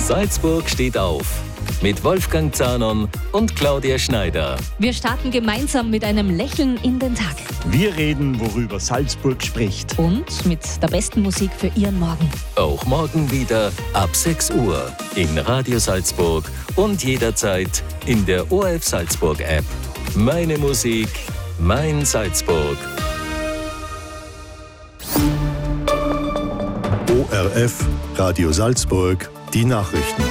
Salzburg steht auf. Mit Wolfgang Zahnon und Claudia Schneider. Wir starten gemeinsam mit einem Lächeln in den Tag. Wir reden, worüber Salzburg spricht. Und mit der besten Musik für Ihren Morgen. Auch morgen wieder ab 6 Uhr in Radio Salzburg und jederzeit in der ORF Salzburg App. Meine Musik, mein Salzburg. ORF Radio Salzburg, die Nachrichten.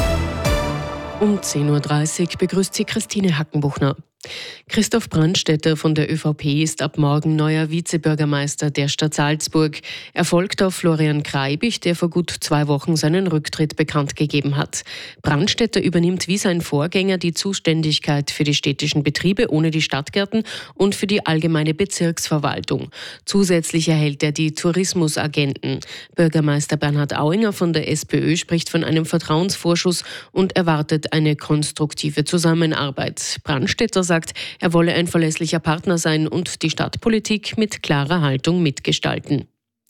Um 10.30 Uhr begrüßt sie Christine Hackenbuchner. Christoph Brandstätter von der ÖVP ist ab morgen neuer Vizebürgermeister der Stadt Salzburg. Er folgt auf Florian Kreibich, der vor gut 2 Wochen seinen Rücktritt bekannt gegeben hat. Brandstätter übernimmt wie sein Vorgänger die Zuständigkeit für die städtischen Betriebe ohne die Stadtgärten und für die allgemeine Bezirksverwaltung. Zusätzlich erhält er die Tourismusagenten. Bürgermeister Bernhard Auinger von der SPÖ spricht von einem Vertrauensvorschuss und erwartet eine konstruktive Zusammenarbeit. Brandstätter sagt, er wolle ein verlässlicher Partner sein und die Stadtpolitik mit klarer Haltung mitgestalten.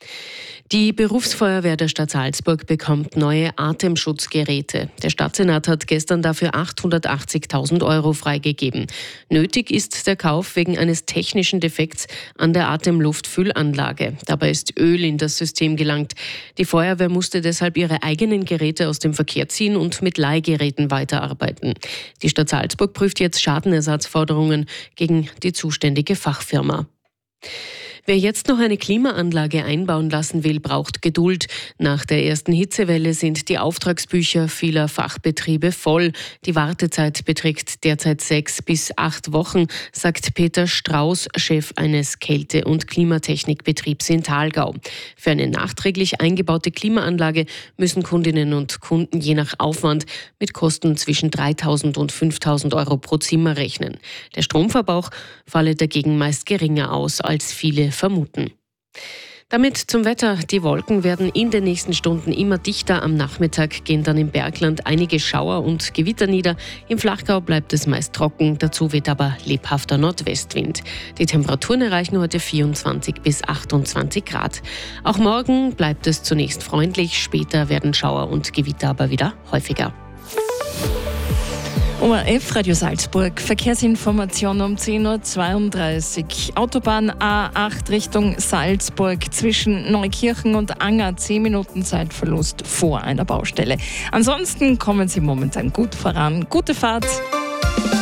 Die Berufsfeuerwehr der Stadt Salzburg bekommt neue Atemschutzgeräte. Der Stadtsenat hat gestern dafür 880.000 € freigegeben. Nötig ist der Kauf wegen eines technischen Defekts an der Atemluftfüllanlage. Dabei ist Öl in das System gelangt. Die Feuerwehr musste deshalb ihre eigenen Geräte aus dem Verkehr ziehen und mit Leihgeräten weiterarbeiten. Die Stadt Salzburg prüft jetzt Schadenersatzforderungen gegen die zuständige Fachfirma. Wer jetzt noch eine Klimaanlage einbauen lassen will, braucht Geduld. Nach der ersten Hitzewelle sind die Auftragsbücher vieler Fachbetriebe voll. Die Wartezeit beträgt derzeit 6 bis 8 Wochen, sagt Peter Strauß, Chef eines Kälte- und Klimatechnikbetriebs in Thalgau. Für eine nachträglich eingebaute Klimaanlage müssen Kundinnen und Kunden je nach Aufwand mit Kosten zwischen 3.000 und 5.000 € pro Zimmer rechnen. Der Stromverbrauch falle dagegen meist geringer aus, als viele vermuten. Damit zum Wetter. Die Wolken werden in den nächsten Stunden immer dichter. Am Nachmittag gehen dann im Bergland einige Schauer und Gewitter nieder. Im Flachgau bleibt es meist trocken. Dazu weht aber lebhafter Nordwestwind. Die Temperaturen erreichen heute 24 bis 28 Grad. Auch morgen bleibt es zunächst freundlich. Später werden Schauer und Gewitter aber wieder häufiger. ORF Radio Salzburg, Verkehrsinformation um 10.32 Uhr. Autobahn A8 Richtung Salzburg zwischen Neukirchen und Anger, 10 Minuten Zeitverlust vor einer Baustelle. Ansonsten kommen Sie momentan gut voran. Gute Fahrt!